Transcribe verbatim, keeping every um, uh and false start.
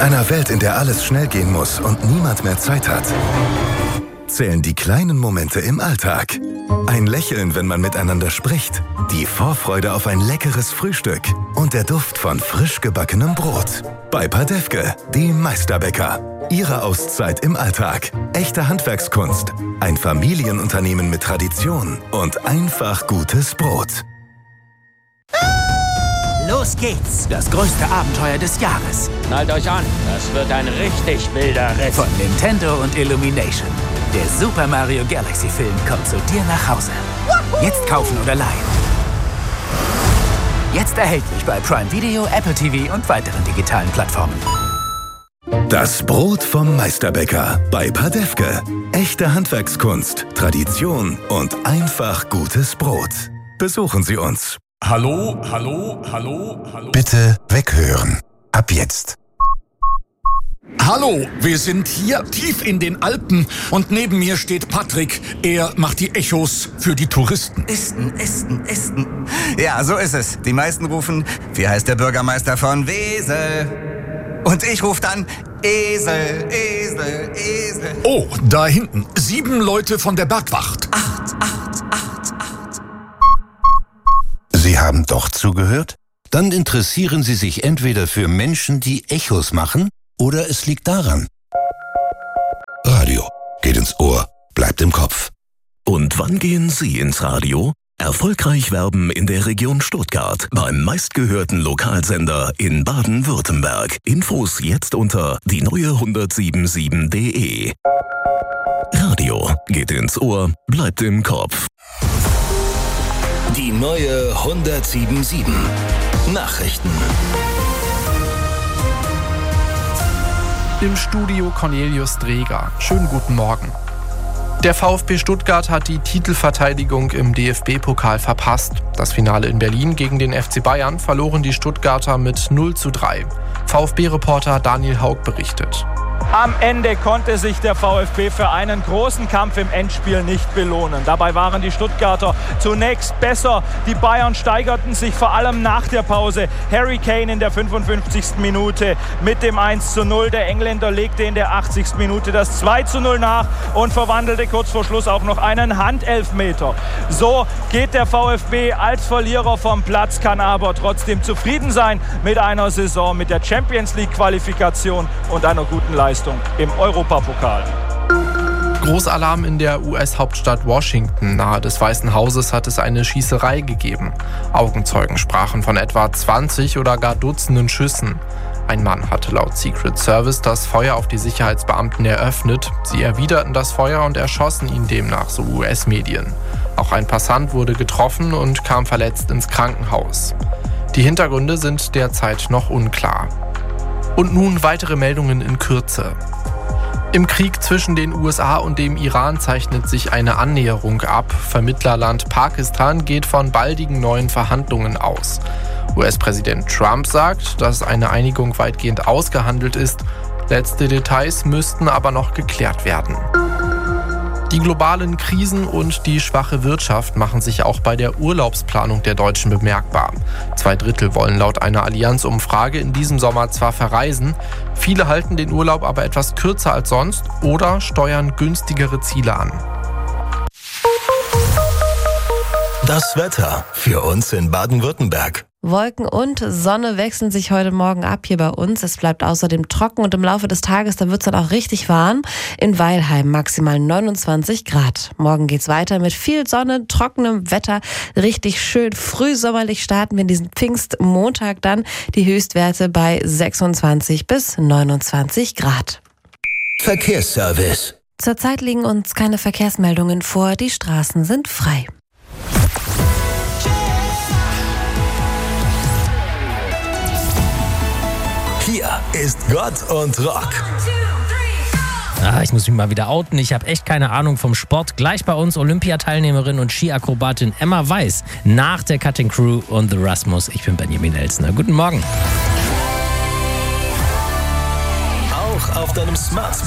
einer Welt, in der alles schnell gehen muss und niemand mehr Zeit hat, zählen die kleinen Momente im Alltag. Ein Lächeln, wenn man miteinander spricht, die Vorfreude auf ein leckeres Frühstück und der Duft von frisch gebackenem Brot. Bei Padefke, die Meisterbäcker. Ihre Auszeit im Alltag. Echte Handwerkskunst. Ein Familienunternehmen mit Tradition und einfach gutes Brot. Los geht's! Das größte Abenteuer des Jahres. Schnallt euch an, das wird ein richtig wilder Ritt. Von Nintendo und Illumination. Der Super Mario Galaxy Film kommt zu dir nach Hause. Jetzt kaufen oder leihen. Jetzt erhältlich bei Prime Video, Apple T V und weiteren digitalen Plattformen. Das Brot vom Meisterbäcker bei Padefke. Echte Handwerkskunst, Tradition und einfach gutes Brot. Besuchen Sie uns. Hallo, hallo, hallo, hallo. Bitte weghören. Ab jetzt. Hallo, wir sind hier tief in den Alpen und neben mir steht Patrick. Er macht die Echos für die Touristen. Isten, Isten, Isten. Ja, so ist es. Die meisten rufen, wie heißt der Bürgermeister von Wesel? Und ich rufe dann, Esel, Esel, Esel. Oh, da hinten. Sieben Leute von der Bergwacht. Acht, acht, acht, acht. Sie haben doch zugehört? Dann interessieren Sie sich entweder für Menschen, die Echos machen, oder es liegt daran. Radio geht ins Ohr, bleibt im Kopf. Und wann gehen Sie ins Radio? Erfolgreich werben in der Region Stuttgart beim meistgehörten Lokalsender in Baden-Württemberg. Infos jetzt unter die neue hundertsiebenundsiebzig punkt de. Radio geht ins Ohr, bleibt im Kopf. Die neue hundertsiebenundsiebzig. Nachrichten. Im Studio Cornelius Dreger. Schönen guten Morgen. Der VfB Stuttgart hat die Titelverteidigung im D F B-Pokal verpasst. Das Finale in Berlin gegen den F C Bayern verloren die Stuttgarter mit null zu drei. VfB-Reporter Daniel Haug berichtet. Am Ende konnte sich der VfB für einen großen Kampf im Endspiel nicht belohnen. Dabei waren die Stuttgarter zunächst besser. Die Bayern steigerten sich vor allem nach der Pause. Harry Kane in der fünfundfünfzigsten Minute mit dem eins zu null. Der Engländer legte in der achtzigsten Minute das zwei zu null nach und verwandelte kurz vor Schluss auch noch einen Handelfmeter. So geht der VfB als Verlierer vom Platz, kann aber trotzdem zufrieden sein mit einer Saison, mit der Champions-League-Qualifikation und einer guten Leistung im Europapokal. Großalarm in der U S-Hauptstadt Washington. Nahe des Weißen Hauses hat es eine Schießerei gegeben. Augenzeugen sprachen von etwa zwanzig oder gar Dutzenden Schüssen. Ein Mann hatte laut Secret Service das Feuer auf die Sicherheitsbeamten eröffnet. Sie erwiderten das Feuer und erschossen ihn demnach, so U S-Medien. Auch ein Passant wurde getroffen und kam verletzt ins Krankenhaus. Die Hintergründe sind derzeit noch unklar. Und nun weitere Meldungen in Kürze. Im Krieg zwischen den U S A und dem Iran zeichnet sich eine Annäherung ab. Vermittlerland Pakistan geht von baldigen neuen Verhandlungen aus. U S-Präsident Trump sagt, dass eine Einigung weitgehend ausgehandelt ist. Letzte Details müssten aber noch geklärt werden. Die globalen Krisen und die schwache Wirtschaft machen sich auch bei der Urlaubsplanung der Deutschen bemerkbar. Zwei Drittel wollen laut einer Allianz-Umfrage in diesem Sommer zwar verreisen, viele halten den Urlaub aber etwas kürzer als sonst oder steuern günstigere Ziele an. Das Wetter für uns in Baden-Württemberg. Wolken und Sonne wechseln sich heute Morgen ab hier bei uns. Es bleibt außerdem trocken und im Laufe des Tages, da wird es dann auch richtig warm. In Weilheim maximal neunundzwanzig Grad. Morgen geht's weiter mit viel Sonne, trockenem Wetter. Richtig schön frühsommerlich starten wir in diesen Pfingstmontag dann. Die Höchstwerte bei sechsundzwanzig bis neunundzwanzig Grad. Verkehrsservice. Zurzeit liegen uns keine Verkehrsmeldungen vor. Die Straßen sind frei. Hier ist Gott und Rock. Ah, ich muss mich mal wieder outen. Ich habe echt keine Ahnung vom Sport. Gleich bei uns Olympiateilnehmerin und Skiakrobatin Emma Weiß nach der Cutting Crew und The Rasmus. Ich bin Benjamin Elsner. Guten Morgen. Auch auf deinem Smart